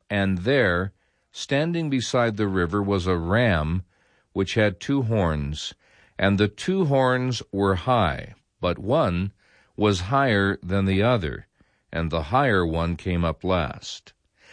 and there, standing beside the river, was a ram which had 2 horns, and the 2 horns were high, but one was higher than the other, and the higher one came up last.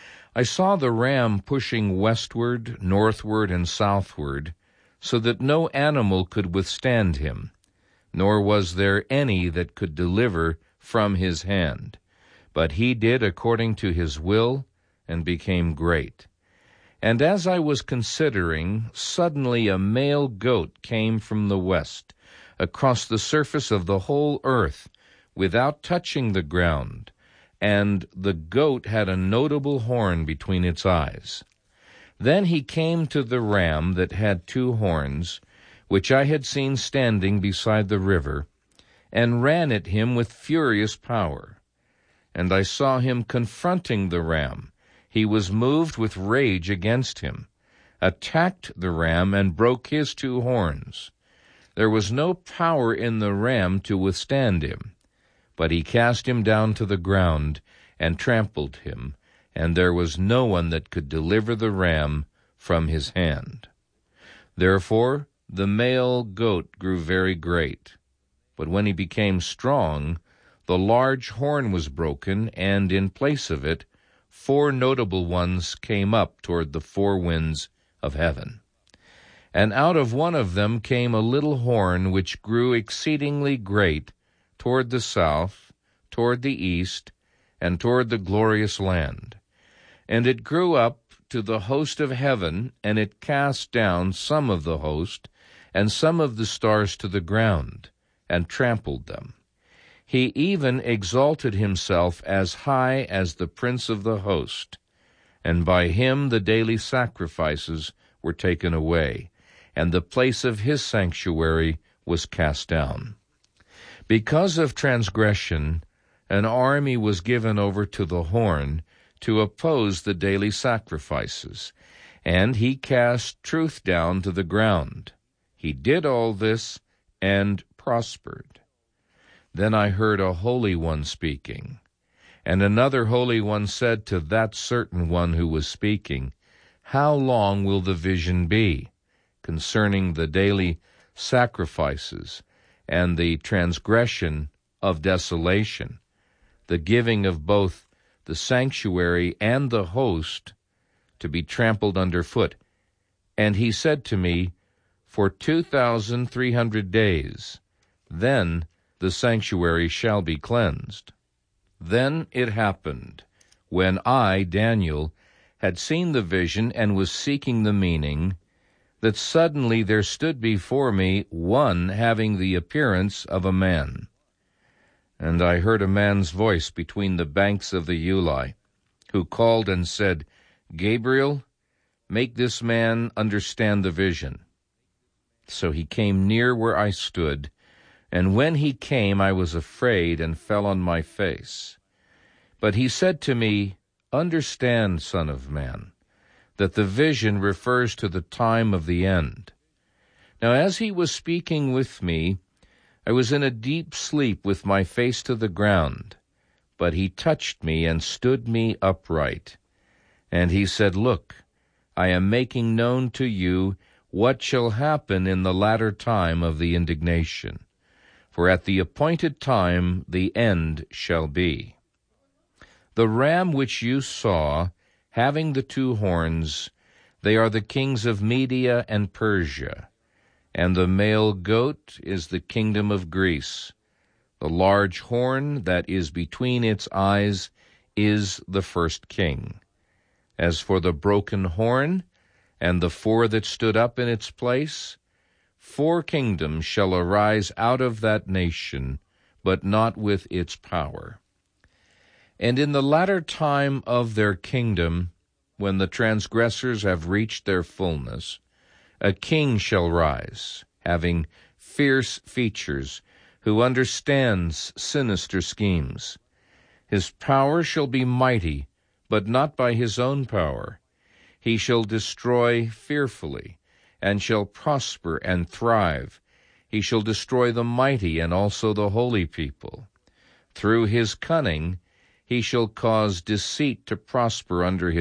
I saw the ram pushing westward, northward, and southward, so that no animal could withstand him, nor was there any that could deliver from his hand. But he did according to his will, and became great. And as I was considering, suddenly a male goat came from the west, across the surface of the whole earth, without touching the ground, and the goat had a notable horn between its eyes. Then he came to the ram that had 2 horns, which I had seen standing beside the river, and ran at him with furious power. And I saw him confronting the ram. He was moved with rage against him, attacked the ram, and broke his 2 horns. There was no power in the ram to withstand him, but he cast him down to the ground and trampled him, and there was no one that could deliver the ram from his hand. Therefore the male goat grew very great. But when he became strong, the large horn was broken, and in place of it 4 notable ones came up toward the 4 winds of heaven. And out of one of them came a little horn which grew exceedingly great toward the south, toward the east, and toward the glorious land. And it grew up to the host of heaven, and it cast down some of the host, and some of the stars to the ground, and trampled them. He even exalted himself as high as the prince of the host, and by him the daily sacrifices were taken away, and the place of his sanctuary was cast down. Because of transgression, an army was given over to the horn to oppose the daily sacrifices, and he cast truth down to the ground. He did all this and prospered. Then I heard a Holy One speaking, and another Holy One said to that certain one who was speaking, "How long will the vision be concerning the daily sacrifices and the transgression of desolation, the giving of both the sanctuary and the host to be trampled underfoot?" And he said to me, "For 2,300 days, then the sanctuary shall be cleansed." Then it happened, when I, Daniel, had seen the vision and was seeking the meaning, that suddenly there stood before me one having the appearance of a man. And I heard a man's voice between the banks of the Ulai, who called and said, "Gabriel, make this man understand the vision." So he came near where I stood, and when he came I was afraid and fell on my face. But he said to me, "Understand, Son of Man, that the vision refers to the time of the end." Now as he was speaking with me, I was in a deep sleep with my face to the ground. But he touched me and stood me upright. And he said, "Look, I am making known to you what shall happen in the latter time of the indignation. For at the appointed time the end shall be. The ram which you saw, having the 2 horns, they are the kings of Media and Persia, and the male goat is the kingdom of Greece. The large horn that is between its eyes is the first king. As for the broken horn, and the 4 that stood up in its place, 4 kingdoms shall arise out of that nation, but not with its power. And in the latter time of their kingdom, when the transgressors have reached their fullness, a king shall rise, having fierce features, who understands sinister schemes. His power shall be mighty, but not by his own power. He shall destroy fearfully, and shall prosper and thrive. He shall destroy the mighty and also the holy people. Through his cunning he shall cause deceit to prosper under his